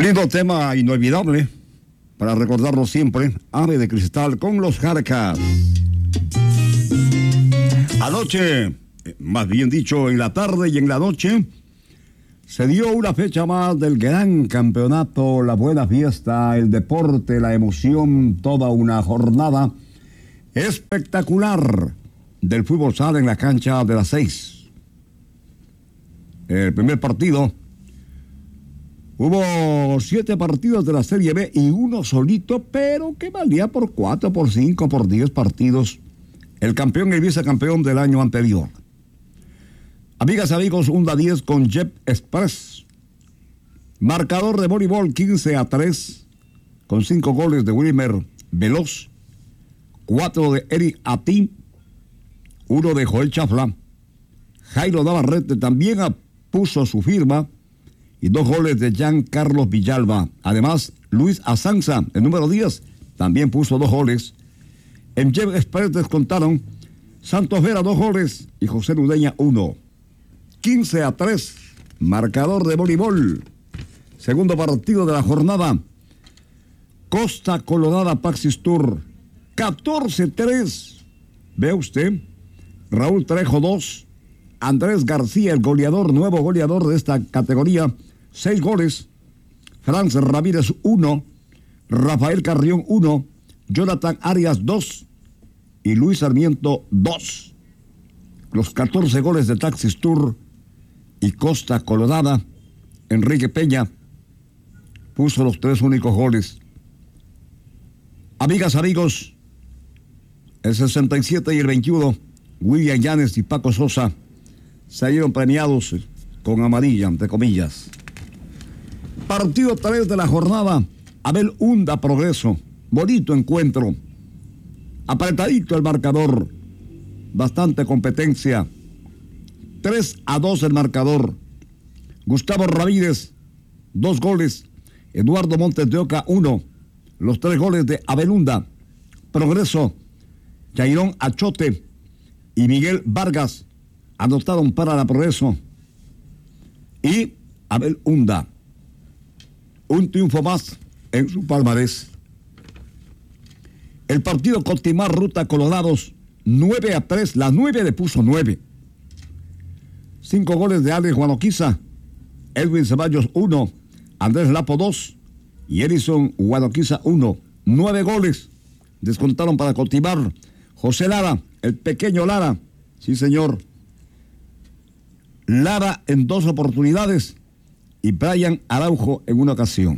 Lindo tema inolvidable para recordarlo siempre. Ave de Cristal con los Jarcas. Anoche, más bien dicho, en la tarde y en la noche, se dio una fecha más del gran campeonato, la buena fiesta, el deporte, la emoción, toda una jornada espectacular del fútbol sala en la cancha de las 6. El primer partido, hubo 7 partidos de la Serie B y uno solito, pero que valía por 4, por 5, por 10 partidos. El campeón y el vicecampeón del año anterior. Amigas y amigos, 1-10 con Jet Express. Marcador de voleibol 15-3, con 5 goles de Wilmer Veloz, 4 de Eric Atí, 1 de Joel Chafla. Jairo Navarrete también puso su firma y 2 goles de Jean Carlos Villalba. Además, Luis Azanza, el número 10, también puso 2 goles. En Jet Express descontaron Santos Vera 2 goles y José Ludeña 1. 15-3, marcador de voleibol. Segundo partido de la jornada. Costa Colorada Paxis Tour, 14-3. Ve usted, Raúl Trejo 2, Andrés García, el goleador, nuevo goleador de esta categoría, 6 goles. Franz Ramírez 1, Rafael Carrión 1, Jonathan Arias 2 y Luis Sarmiento 2. Los 14 goles de Taxis Tour y Costa Colorada. Enrique Peña puso los 3 únicos goles. Amigas, amigos, el 67 y el 21, William Llanes y Paco Sosa salieron premiados con amarilla, entre comillas. Partido 3 de la jornada, Abel Hunda Progreso. Bonito encuentro. Apretadito el marcador. Bastante competencia. 3-2 el marcador. Gustavo Ramírez, 2 goles. Eduardo Montes de Oca, 1. Los 3 goles de Abel Hunda. Progreso, Jairón Achote y Miguel Vargas anotaron para la Progreso. Y Abel Hunda, un triunfo más en su palmarés. El partido Cotimar Ruta Colorados, 9-3. La 9 le puso 9. 5 goles de Alex Guanoquiza, Edwin Ceballos 1, Andrés Lapo 2 y Edison Guanoquiza 1. 9 goles descontaron para Cotimar. José Lara, el pequeño Lara, sí señor. Lara en 2 oportunidades y Brian Araujo en una ocasión.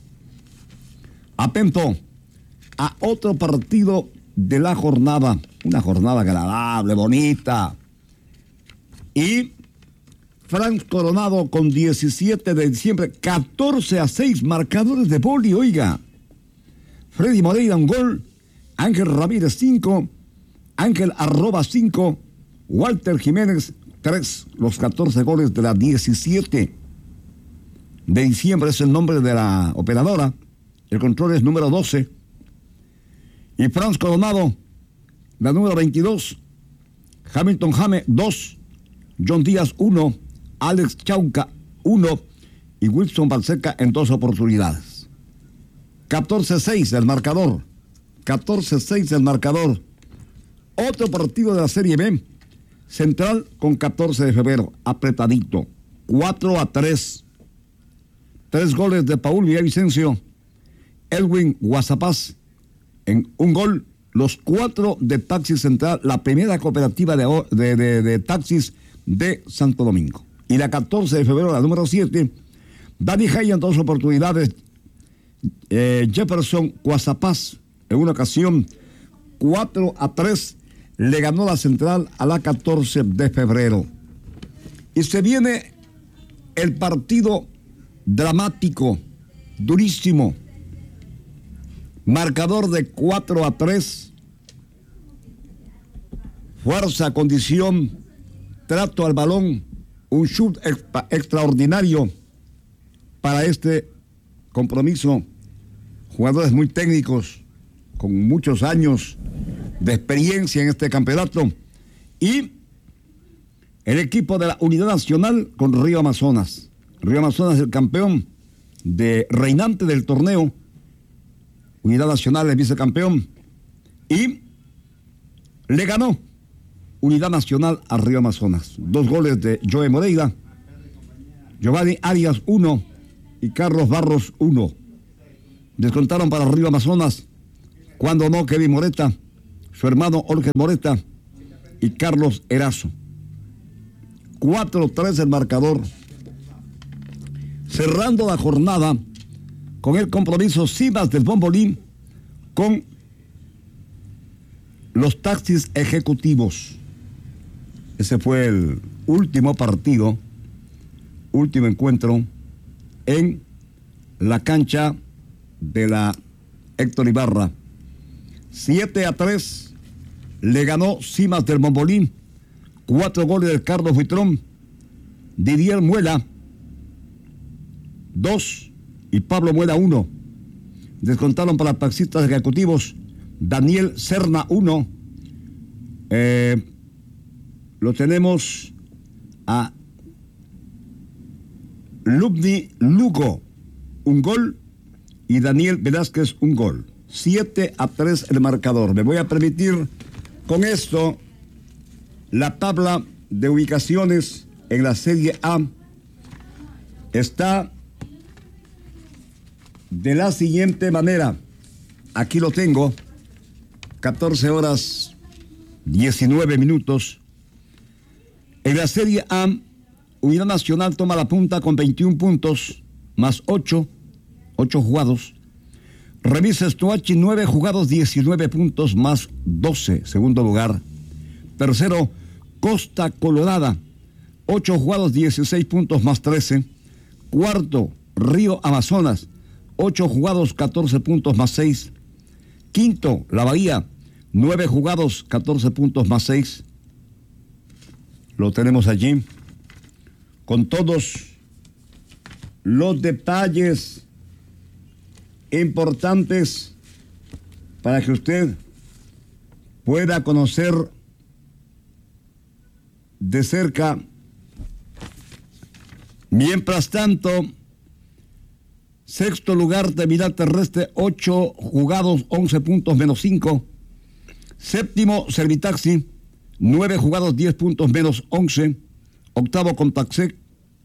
Atento a otro partido de la jornada, una jornada agradable, bonita. Y Franz Coronado con 17 de diciembre, 14-6, marcadores de boli, oiga. Freddy Moreira un gol, Ángel Ramírez 5, Ángel Arroba 5, Walter Jiménez 3, los 14 goles de la 17 de diciembre es el nombre de la operadora. El control es número 12. Y Franz Coronado, la número 22. Hamilton Jame, 2. John Díaz, 1. Alex Chauca, 1. Y Wilson Balseca en 2 oportunidades. 14-6 el marcador. 14-6 el marcador. Otro partido de la Serie B. Central con 14 de febrero. Apretadito. 4-3. 3 goles de Paul Villavicencio. Elwin Guasapaz en 1 gol. Los 4 de Taxis Central, la primera cooperativa de taxis de Santo Domingo. Y la 14 de febrero, la número 7, Dani Jaya en 2 oportunidades. Jefferson Guasapaz en una ocasión. 4-3 le ganó la Central a la 14 de febrero. Y se viene el partido dramático, durísimo. Marcador de 4-3. Fuerza, condición, trato al balón, un shoot extraordinario para este compromiso. Jugadores muy técnicos, con muchos años de experiencia en este campeonato. Y el equipo de la Unidad Nacional con Río Amazonas. Río Amazonas el campeón de reinante del torneo. Unidad Nacional es vicecampeón. Y le ganó Unidad Nacional a Río Amazonas. 2 goles de Joe Moreira, Giovanni Arias 1 y Carlos Barros 1. Descontaron para Río Amazonas, cuando no, Kevin Moreta, su hermano Jorge Moreta y Carlos Erazo. 4-3 el marcador. Cerrando la jornada con el compromiso Cimas del Bombolín con los taxis ejecutivos. Ese fue el último partido, último encuentro en la cancha de la Héctor Ibarra. 7-3 le ganó Cimas del Bombolín. 4 goles de Carlos Buitrón, Didier Muela 2 y Pablo Muela 1. Descontaron para taxistas ejecutivos Daniel Serna 1. Lo tenemos a Lubni Lugo 1 gol y Daniel Velázquez 1 gol. 7-3 el marcador. Me voy a permitir con esto la tabla de ubicaciones en la Serie A. Está de la siguiente manera. Aquí lo tengo. 14:19. En la Serie A, Unidad Nacional toma la punta con 21 puntos, más 8 jugados. Remis Stoachi, 9 jugados, 19 puntos, más 12, segundo lugar. Tercero, Costa Colorada, 8 jugados, 16 puntos, más 13. Cuarto, Río Amazonas, 8 jugados, 14 puntos, más 6. Quinto, La Bahía, 9 jugados, 14 puntos, más 6. Lo tenemos allí, con todos los detalles importantes para que usted pueda conocer de cerca. Mientras tanto, sexto lugar, Terminal Terrestre, 8 jugados, 11 puntos, menos 5. Séptimo, Servitaxi, 9 jugados, 10 puntos, menos 11. Octavo, Contaxec,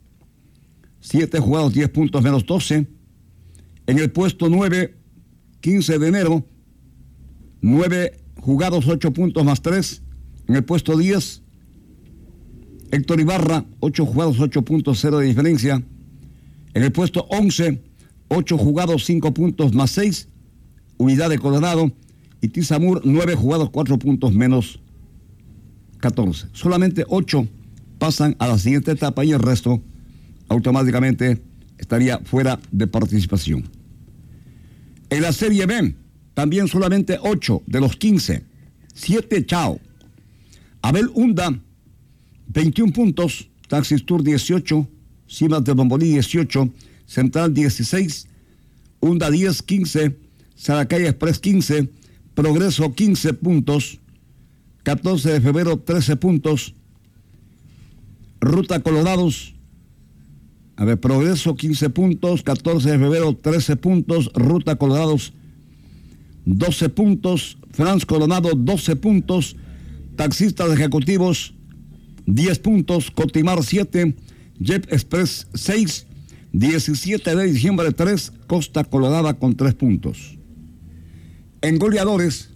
7 jugados, 10 puntos, menos 12. En el puesto 9, 15 de enero, 9 jugados, 8 puntos, más 3. En el puesto 10, Héctor Ibarra, 8 jugados, 8 puntos, 0 de diferencia. En el puesto 11, 8 jugados, 5 puntos, más 6. Unidad de Colorado. Y Tizamur, 9 jugados, 4 puntos, menos 14. Solamente 8 pasan a la siguiente etapa y el resto automáticamente estaría fuera de participación. En la Serie B, también solamente 8 de los 15. 7 chao. Abel Hunda, 21 puntos. Taxis Tour, 18. Cimas de Bombolí, 18. Central, 16. Hunda, 10, 15. Saracay Express, 15. Progreso, 15 puntos. 14 de febrero, 13 puntos. Ruta Colorados. Progreso, 15 puntos. 14 de febrero, 13 puntos. Ruta Colorados, 12 puntos. Franz Coronado, 12 puntos. Taxistas ejecutivos, 10 puntos. Cotimar, 7. Jet Express, 6. 17 de diciembre, 3. Costa Colorada con 3 puntos. En goleadores,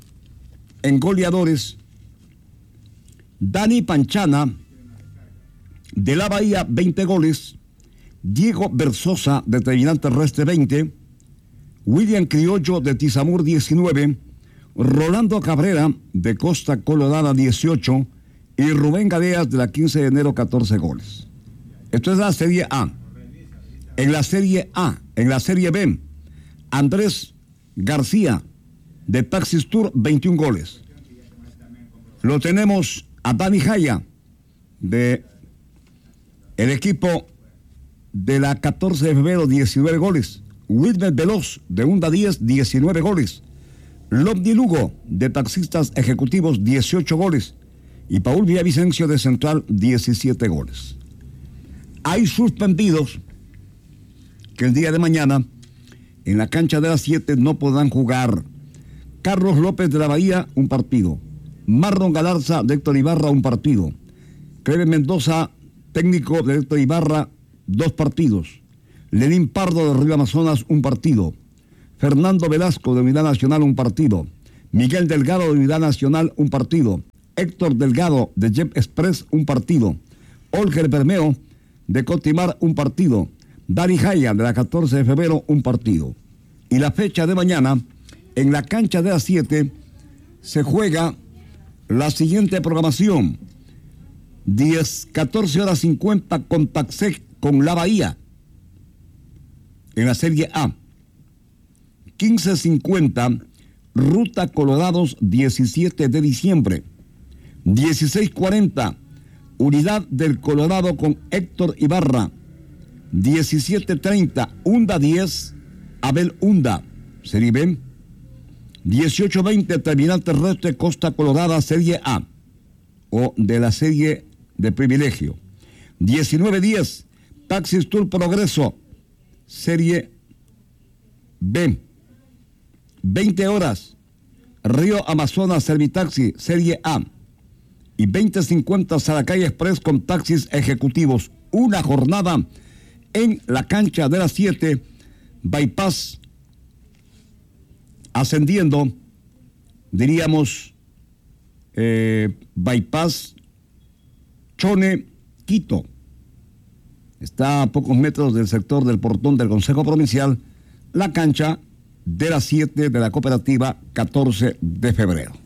Dani Panchana, de La Bahía, 20 goles. Diego Berzosa, de Terminal Terrestre, 20. William Criollo, de Tizamur, 19. Rolando Cabrera, de Costa Colorada, 18. Y Rubén Gadeas, de la 15 de enero, 14 goles. Esto es la Serie A. En la Serie B, Andrés García, de Taxis Tour, 21 goles. Lo tenemos a Dani Jaya, de el equipo de la 14 de febrero, 19 goles. Wilmer Veloz, de Hunda 10, 19 goles. Lobdi Lugo, de Taxistas Ejecutivos, 18 goles. Y Paul Villavicencio, de Central, 17 goles. Hay suspendidos que el día de mañana en la cancha de las 7 no podrán jugar Carlos López de la Bahía, un partido. Marlon Galarza de Héctor Ibarra, un partido. Cleber Mendoza, técnico de Héctor Ibarra, 2 partidos. Lenín Pardo de Río Amazonas, un partido. Fernando Velasco de Unidad Nacional, un partido. Miguel Delgado de Unidad Nacional, un partido. Héctor Delgado de Jet Express, un partido. Olger Bermeo de Cotimar, un partido. Dari Jaya de la 14 de febrero, un partido. Y la fecha de mañana, en la cancha de las 7, se juega la siguiente programación. 14:50 con Taxec con La Bahía en la Serie A. 15:50 Ruta Colorados 17 de diciembre. 16:40 Unidad del Colorado con Héctor Ibarra. 17:30 Hunda 10 Abel Hunda, Serie B. 18:20 Terminal Terrestre Costa Colorada, Serie A o de la Serie de Privilegio. 19:10 Taxis Tour Progreso, Serie B. 20 horas Río Amazonas Servitaxi, Serie A. Y 20:50 Saracay Express con taxis ejecutivos. Una jornada en la cancha de las 7, Bypass ascendiendo, diríamos, Bypass Chone, Quito. Está a pocos metros del sector del portón del Consejo Provincial, la cancha de las 7 de la cooperativa 14 de febrero.